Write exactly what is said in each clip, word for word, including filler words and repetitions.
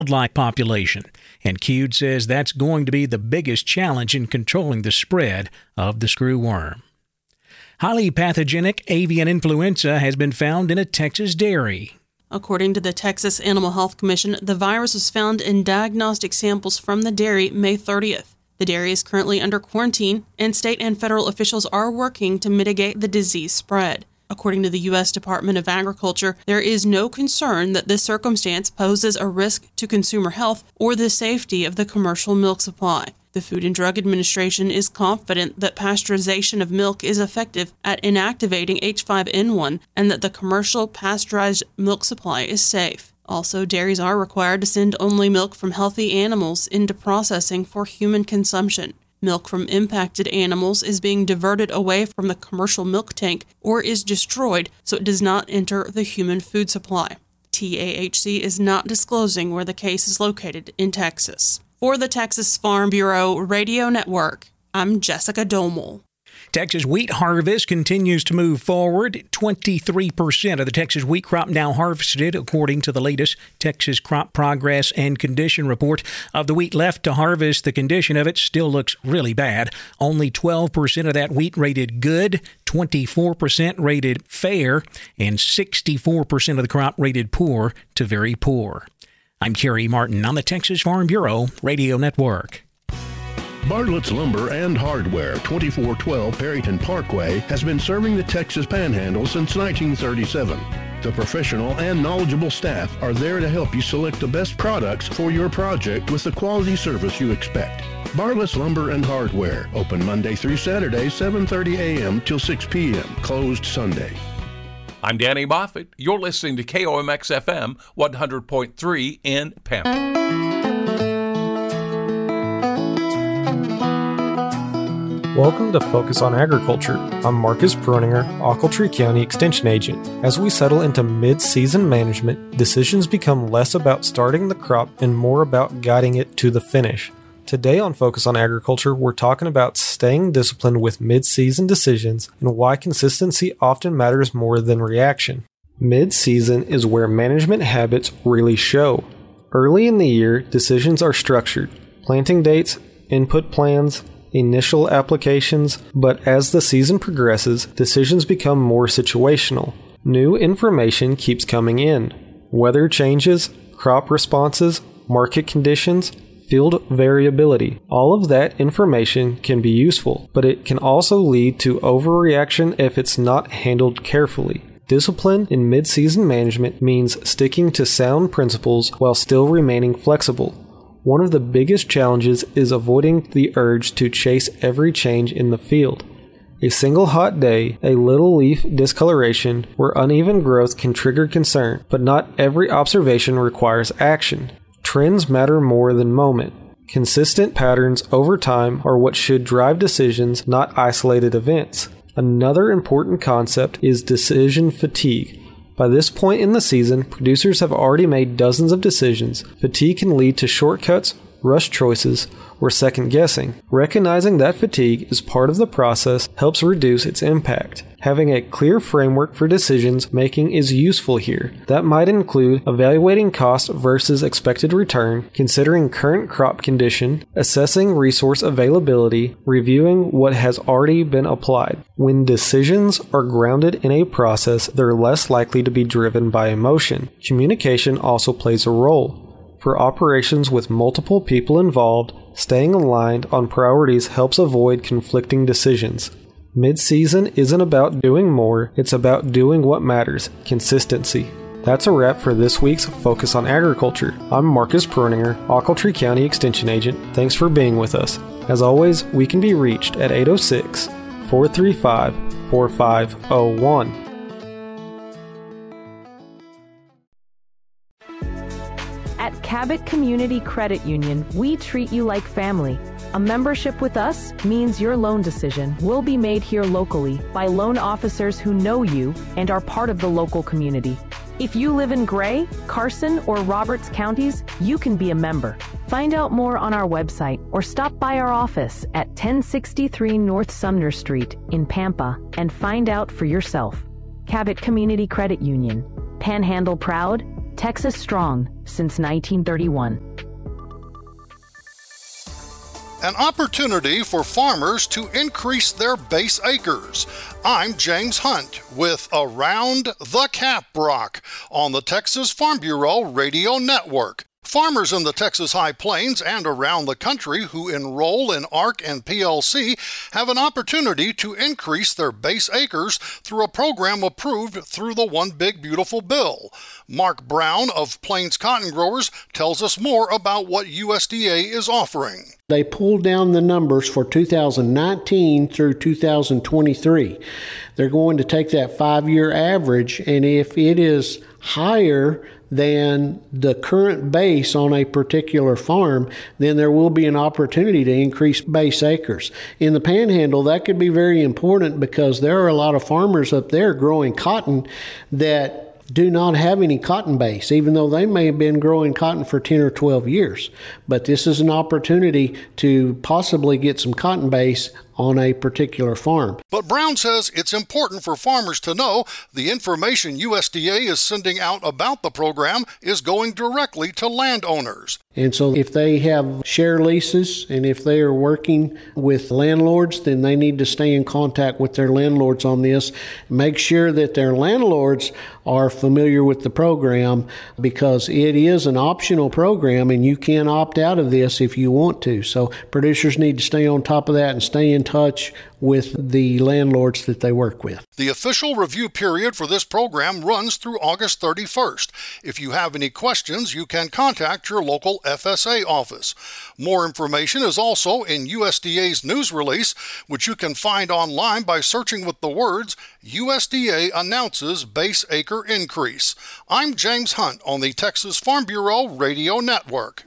wildlife population, and C U D E says that's going to be the biggest challenge in controlling the spread of the screwworm. Highly pathogenic avian influenza has been found in a Texas dairy. According to the Texas Animal Health Commission, the virus was found in diagnostic samples from the dairy May thirtieth. The dairy is currently under quarantine, and state and federal officials are working to mitigate the disease spread. According to the U S Department of Agriculture, there is no concern that this circumstance poses a risk to consumer health or the safety of the commercial milk supply. The Food and Drug Administration is confident that pasteurization of milk is effective at inactivating H five N one and that the commercial pasteurized milk supply is safe. Also, dairies are required to send only milk from healthy animals into processing for human consumption. Milk from impacted animals is being diverted away from the commercial milk tank or is destroyed so it does not enter the human food supply. T A H C is not disclosing where the case is located in Texas. For the Texas Farm Bureau Radio Network, I'm Jessica Domel. Texas wheat harvest continues to move forward. twenty-three percent of the Texas wheat crop now harvested, according to the latest Texas Crop Progress and Condition Report. Of the wheat left to harvest, the condition of it still looks really bad. Only twelve percent of that wheat rated good, twenty-four percent rated fair, and sixty-four percent of the crop rated poor to very poor. I'm Kerry Martin on the Texas Farm Bureau Radio Network. Bartlett's Lumber and Hardware, twenty-four twelve Perryton Parkway, has been serving the Texas Panhandle since nineteen thirty-seven. The professional and knowledgeable staff are there to help you select the best products for your project with the quality service you expect. Bartlett's Lumber and Hardware, open Monday through Saturday, seven thirty a.m. till six p.m., closed Sunday. I'm Danny Moffett. You're listening to K O M X F M one hundred point three in Pampa. Welcome to Focus on Agriculture. I'm Marcus Proninger, Ochiltree County Extension Agent. As we settle into mid-season management, decisions become less about starting the crop and more about guiding it to the finish. Today on Focus on Agriculture, we're talking about staying disciplined with mid-season decisions and why consistency often matters more than reaction. Mid-season is where management habits really show. Early in the year, decisions are structured. Planting dates, input plans, initial applications, but as the season progresses, decisions become more situational. New information keeps coming in. Weather changes, crop responses, market conditions, field variability. All of that information can be useful, but it can also lead to overreaction if it's not handled carefully. Discipline in mid-season management means sticking to sound principles while still remaining flexible. One of the biggest challenges is avoiding the urge to chase every change in the field. A single hot day, a little leaf discoloration, or uneven growth can trigger concern, but not every observation requires action. Trends matter more than moment. Consistent patterns over time are what should drive decisions, not isolated events. Another important concept is decision fatigue. By this point in the season, producers have already made dozens of decisions. Fatigue can lead to shortcuts, rush choices, or second guessing. Recognizing that fatigue is part of the process helps reduce its impact. Having a clear framework for decisions making is useful here. That might include evaluating cost versus expected return, considering current crop condition, assessing resource availability, reviewing what has already been applied. When decisions are grounded in a process, they're less likely to be driven by emotion. Communication also plays a role. For operations with multiple people involved, staying aligned on priorities helps avoid conflicting decisions. Mid-season isn't about doing more, it's about doing what matters, consistency. That's a wrap for this week's Focus on Agriculture. I'm Marcus Proninger, Ochiltree County Extension Agent. Thanks for being with us. As always, we can be reached at eight oh six, four three five, four five oh one. At Cabot Community Credit Union, we treat you like family. A membership with us means your loan decision will be made here locally by loan officers who know you and are part of the local community. If you live in Gray, Carson, or Roberts counties, you can be a member. Find out more on our website or stop by our office at ten sixty-three North Sumner Street in Pampa and find out for yourself. Cabot Community Credit Union. Panhandle proud, Texas strong since nineteen thirty-one. An opportunity for farmers to increase their base acres. I'm James Hunt with Around the Caprock on the Texas Farm Bureau Radio Network. Farmers in the Texas High Plains and around the country who enroll in A R C and P L C have an opportunity to increase their base acres through a program approved through the One Big Beautiful Bill. Mark Brown of Plains Cotton Growers tells us more about what U S D A is offering. They pulled down the numbers for two thousand nineteen through two thousand twenty-three. They're going to take that five-year average, and if it is higher than the current base on a particular farm, then there will be an opportunity to increase base acres. In the Panhandle, that could be very important because there are a lot of farmers up there growing cotton that do not have any cotton base, even though they may have been growing cotton for ten or twelve years. But this is an opportunity to possibly get some cotton base on a particular farm. But Brown says it's important for farmers to know the information U S D A is sending out about the program is going directly to landowners. And so if they have share leases and if they are working with landlords, then they need to stay in contact with their landlords on this. Make sure that their landlords are familiar with the program, because it is an optional program and you can opt out of this if you want to. So producers need to stay on top of that and stay in touch with the landlords that they work with. The official review period for this program runs through August thirty-first. If you have any questions, you can contact your local F S A office. More information is also in U S D A's news release, which you can find online by searching with the words U S D A announces base acre increase. I'm James Hunt on the Texas Farm Bureau Radio Network.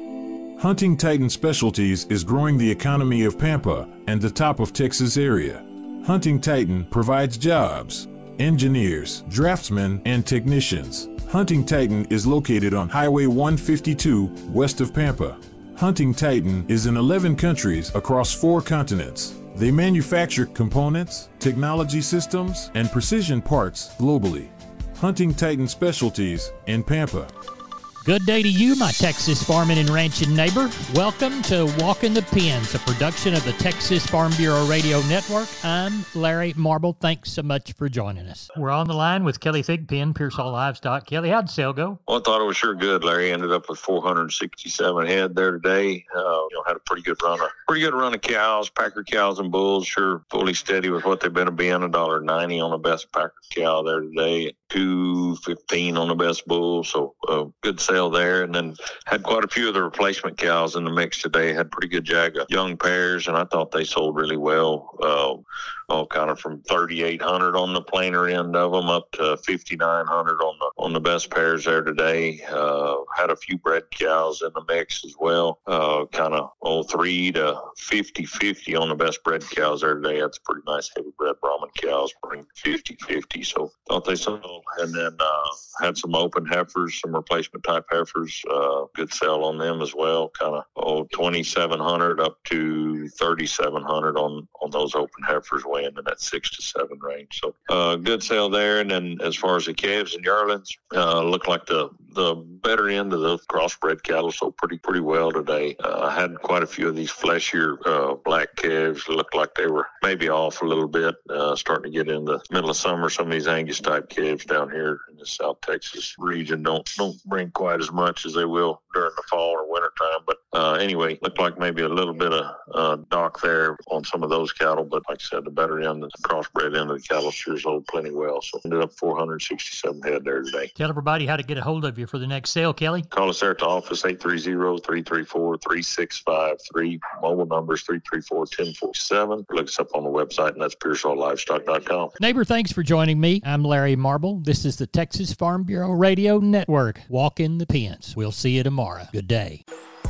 Hunting Titan Specialties is growing the economy of Pampa and the top of Texas area. Hunting Titan provides jobs, engineers, draftsmen, and technicians. Hunting Titan is located on Highway one fifty-two west of Pampa. Hunting Titan is in eleven countries across four continents. They manufacture components, technology systems, and precision parts globally. Hunting Titan Specialties in Pampa. Good day to you, my Texas farming and ranching neighbor. Welcome to Walking the Pens, a production of the Texas Farm Bureau Radio Network. I'm Larry Marble. Thanks so much for joining us. We're on the line with Kelly Thigpen, Pearsall Livestock. Kelly, how'd the sale go? Well, I thought it was sure good, Larry. Ended up with four hundred sixty-seven head there today. Uh, you know, had a pretty good run of pretty good run of cows, Packer cows and bulls. Sure, fully steady with what they've been being. one dollar ninety on the best Packer cow there today. two fifteen on the best bull. So uh, good sale there, and then had quite a few of the replacement cows in the mix today. Had pretty good jag of young pairs, and I thought they sold really well. Uh, all kind of from thirty-eight hundred on the plainer end of them up to fifty-nine hundred on the on the best pairs there today. Uh, had a few bred cows in the mix as well. Uh, kind of oh three to fifty fifty on the best bred cows there today. That's pretty nice heavy bred Brahman cows, fifty fifty. So thought they sold. And then uh, had some open heifers, some replacement type heifers. Uh, good sale on them as well. Kind of oh twenty-seven hundred up to thirty-seven hundred on on those open heifers, weighing in that six to seven range. So uh, good sale there. And then as far as the calves and yearlings, uh, look like the the better end of the crossbred cattle, so pretty pretty well today. Uh, I had quite a few of these fleshier uh, black calves. Looked like they were maybe off a little bit, uh, starting to get in the middle of summer. Some of these Angus type calves down here in the South Texas region don't don't bring quite as much as they will during the fall or winter time. But uh, anyway, looked like maybe a little bit of uh, dock there on some of those cattle. But like I said, the better end, the crossbred end of the cattle sure sold plenty well. So ended up four hundred sixty-seven head there today. Tell everybody how to get a hold of you for the next sale, Kelly. Call us there at the office, eight three zero, three three four, three six five three. Mobile numbers three three four, one zero four seven. Look us up on the website, and that's Pearsall Livestock dot com. Neighbor, thanks for joining me. I'm Larry Marble. This is the Texas Farm Bureau Radio Network. Walk in the pens. We'll see you tomorrow. Good day.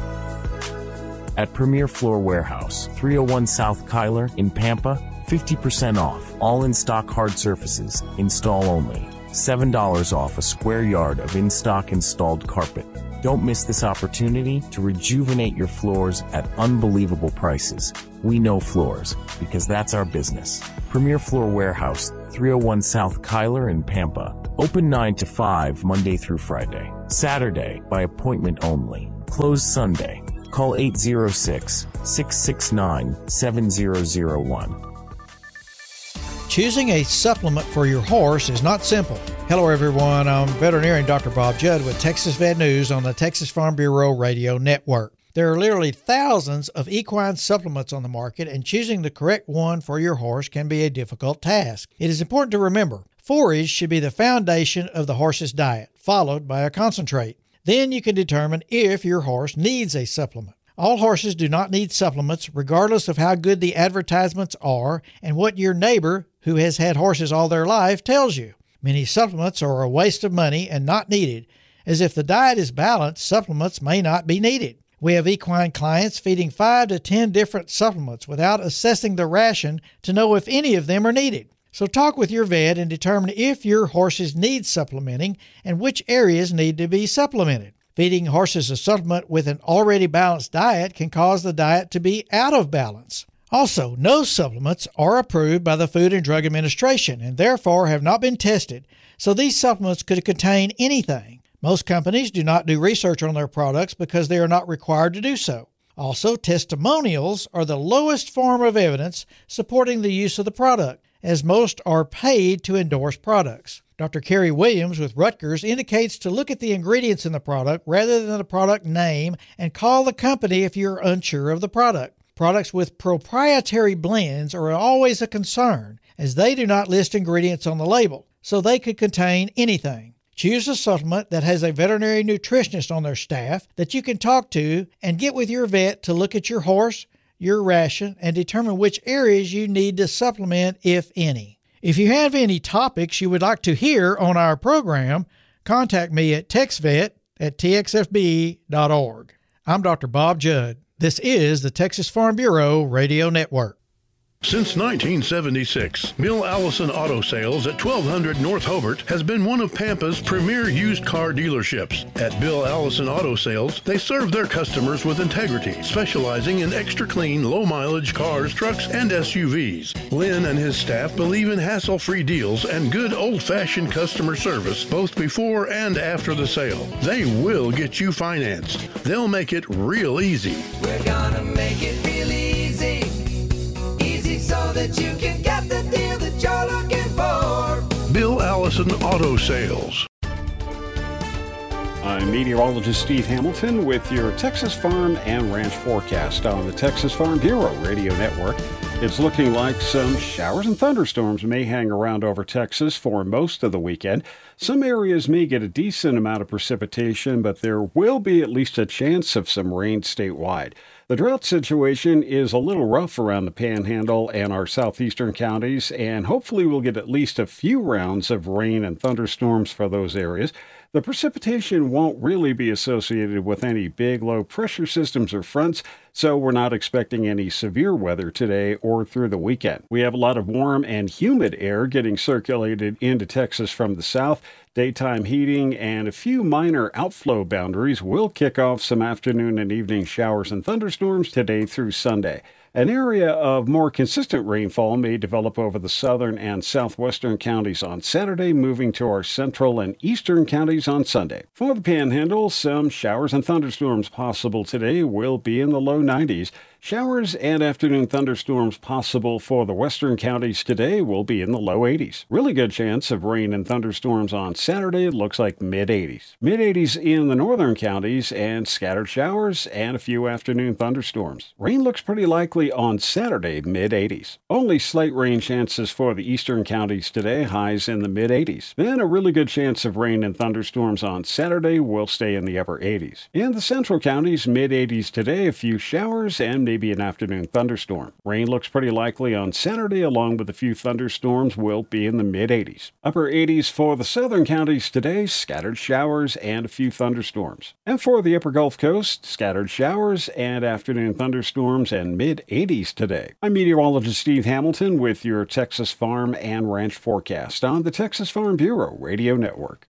At Premier Floor Warehouse, three oh one South Kyler in Pampa, fifty percent off. All in-stock hard surfaces, install only. seven dollars off a square yard of in-stock installed carpet. Don't miss this opportunity to rejuvenate your floors at unbelievable prices. We know floors, because that's our business. Premier Floor Warehouse, three oh one South Kyler in Pampa. Open nine to five Monday through Friday. Saturday by appointment only. Closed Sunday. Call eight zero six, six six nine, seven zero zero one. Choosing a supplement for your horse is not simple. Hello everyone, I'm veterinarian Doctor Bob Judd with Texas Vet News on the Texas Farm Bureau Radio Network. There are literally thousands of equine supplements on the market, and choosing the correct one for your horse can be a difficult task. It is important to remember, forage should be the foundation of the horse's diet, followed by a concentrate. Then you can determine if your horse needs a supplement. All horses do not need supplements, regardless of how good the advertisements are and what your neighbor, who has had horses all their life, tells you. Many supplements are a waste of money and not needed, as if the diet is balanced, supplements may not be needed. We have equine clients feeding five to ten different supplements without assessing the ration to know if any of them are needed. So talk with your vet and determine if your horses need supplementing and which areas need to be supplemented. Feeding horses a supplement with an already balanced diet can cause the diet to be out of balance. Also, no supplements are approved by the Food and Drug Administration and therefore have not been tested, so these supplements could contain anything. Most companies do not do research on their products because they are not required to do so. Also, testimonials are the lowest form of evidence supporting the use of the product, as most are paid to endorse products. Doctor Kerry Williams with Rutgers indicates to look at the ingredients in the product rather than the product name and call the company if you're unsure of the product. Products with proprietary blends are always a concern, as they do not list ingredients on the label, so they could contain anything. Choose a supplement that has a veterinary nutritionist on their staff that you can talk to and get with your vet to look at your horse, your ration, and determine which areas you need to supplement, if any. If you have any topics you would like to hear on our program, contact me at texvet at t x f b dot org. I'm Doctor Bob Judd. This is the Texas Farm Bureau Radio Network. Since nineteen seventy-six, Bill Allison Auto Sales at twelve hundred North Hobart has been one of Pampa's premier used car dealerships. At Bill Allison Auto Sales, they serve their customers with integrity, specializing in extra clean, low-mileage cars, trucks, and S U Vs. Lynn and his staff believe in hassle-free deals and good old-fashioned customer service, both before and after the sale. They will get you financed. They'll make it real easy. We're gonna make it real easy. So that you can get the deal that you're looking for. Bill Allison Auto Sales. I'm meteorologist Steve Hamilton with your Texas Farm and Ranch forecast on the Texas Farm Bureau Radio Network. It's looking like some showers and thunderstorms may hang around over Texas for most of the weekend. Some areas may get a decent amount of precipitation, but there will be at least a chance of some rain statewide. The drought situation is a little rough around the Panhandle and our southeastern counties, and hopefully we'll get at least a few rounds of rain and thunderstorms for those areas. The precipitation won't really be associated with any big low pressure systems or fronts, so we're not expecting any severe weather today or through the weekend. We have a lot of warm and humid air getting circulated into Texas from the south. Daytime heating and a few minor outflow boundaries will kick off some afternoon and evening showers and thunderstorms today through Sunday. An area of more consistent rainfall may develop over the southern and southwestern counties on Saturday, moving to our central and eastern counties on Sunday. For the Panhandle, some showers and thunderstorms possible today will be in the low nineties. Showers and afternoon thunderstorms possible for the western counties today will be in the low eighties. Really good chance of rain and thunderstorms on Saturday. It looks like mid eighties. mid eighties in the northern counties and scattered showers and a few afternoon thunderstorms. Rain looks pretty likely on Saturday, mid eighties. Only slight rain chances for the eastern counties today, highs in the mid eighties. Then a really good chance of rain and thunderstorms on Saturday will stay in the upper eighties. In the central counties, mid eighties today, a few showers and maybe an afternoon thunderstorm. Rain looks pretty likely on Saturday, along with a few thunderstorms will be in the mid eighties. Upper eighties for the southern counties today, scattered showers and a few thunderstorms. And for the upper Gulf Coast, scattered showers and afternoon thunderstorms and mid eighties today. I'm meteorologist Steve Hamilton with your Texas Farm and Ranch forecast on the Texas Farm Bureau Radio Network.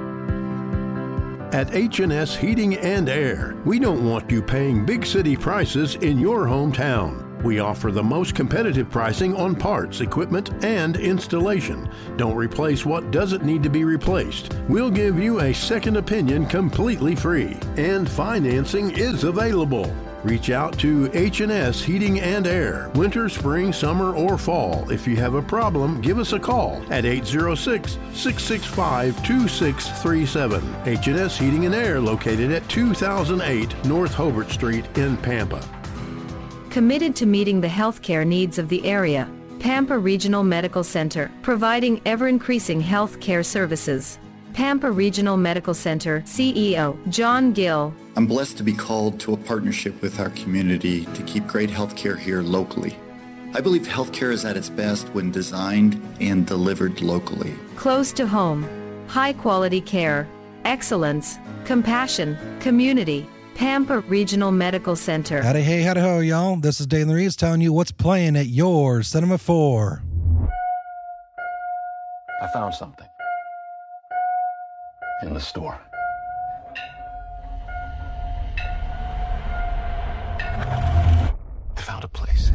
At H and S Heating and Air, we don't want you paying big city prices in your hometown. We offer the most competitive pricing on parts, equipment, and installation. Don't replace what doesn't need to be replaced. We'll give you a second opinion completely free, and financing is available. Reach out to H and S Heating and Air, winter, spring, summer, or fall. If you have a problem, give us a call at eight zero six, six six five, two six three seven. H and S Heating and Air, located at two thousand eight North Hobart Street in Pampa. Committed to meeting the healthcare needs of the area, Pampa Regional Medical Center, providing ever-increasing healthcare services. Pampa Regional Medical Center C E O John Gill. I'm blessed to be called to a partnership with our community to keep great healthcare here locally. I believe healthcare is at its best when designed and delivered locally. Close to home, high-quality care, excellence, compassion, community. Pampa Regional Medical Center. Howdy, hey, howdy, ho, y'all. This is Dane Reeves telling you what's playing at your Cinema four. I found something in the store. I found a place.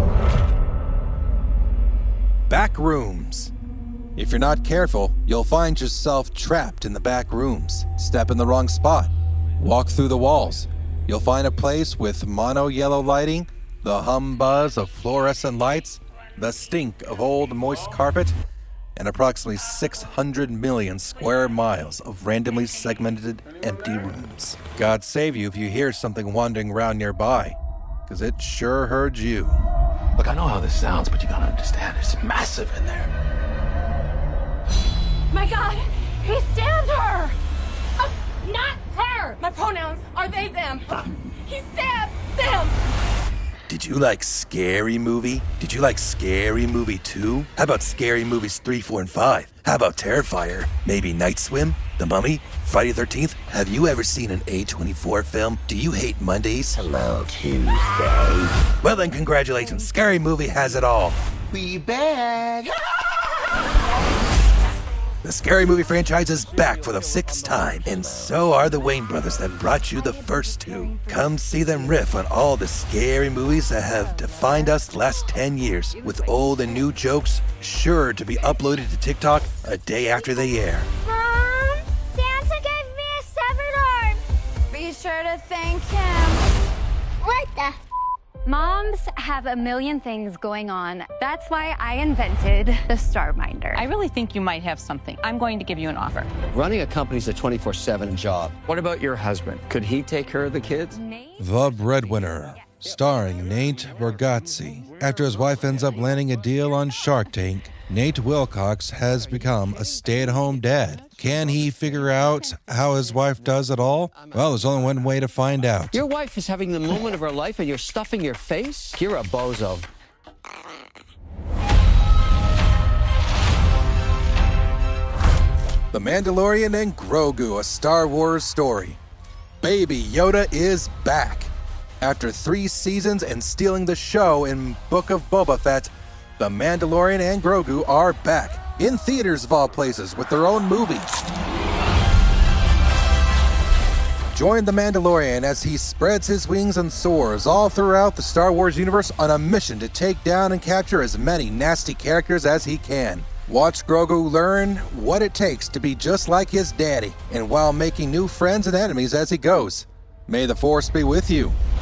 Back rooms. If you're not careful, you'll find yourself trapped in the back rooms. Step in the wrong spot. Walk through the walls. You'll find a place with mono yellow lighting, the hum buzz of fluorescent lights, the stink of old moist carpet, and approximately six hundred million square miles of randomly segmented empty rooms. God save you if you hear something wandering around nearby, because it sure heard you. Look, I know how this sounds, but you gotta understand, it's massive in there. My God, he stabbed her! Oh, not her! My pronouns are they, them. He stabbed them! Did you like Scary Movie? Did you like Scary Movie two? How about Scary Movies three, four, and five? How about Terrifier? Maybe Night Swim? The Mummy? Friday the thirteenth? Have you ever seen an A twenty-four film? Do you hate Mondays? Hello, Tuesday. Well then, congratulations. Scary Movie has it all. We back! The Scary Movie franchise is back for the sixth time, and so are the Wayne brothers that brought you the first two. Come see them riff on all the scary movies that have defined us the last ten years, with old and new jokes sure to be uploaded to TikTok a day after they air. Mom, Santa gave me a severed arm. Be sure to thank him. What the? Moms have a million things going on. That's why I invented the Star Minder. I really think you might have something. I'm going to give you an offer. Running a company's a twenty-four seven job. What about your husband? Could he take care of the kids? The Breadwinner, starring Nate Bargatze. After his wife ends up landing a deal on Shark Tank, Nate Wilcox has become a stay-at-home dad. Can he figure out how his wife does it all? Well, there's only one way to find out. Your wife is having the moment of her life and you're stuffing your face? You're a bozo. The Mandalorian and Grogu, a Star Wars story. Baby Yoda is back. After three seasons and stealing the show in Book of Boba Fett, The Mandalorian and Grogu are back, in theaters of all places, with their own movie. Join The Mandalorian as he spreads his wings and soars all throughout the Star Wars universe on a mission to take down and capture as many nasty characters as he can. Watch Grogu learn what it takes to be just like his daddy, and while making new friends and enemies as he goes. May the Force be with you.